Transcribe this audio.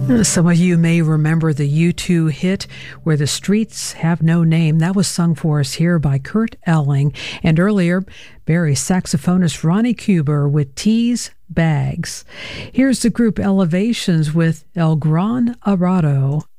Some of you may remember the U2 hit Where the Streets Have No Name. That was sung for us here by Kurt Elling. And earlier, Barry saxophonist Ronnie Cuber with Tease Bags. Here's the group Elevations with El Gran Arado.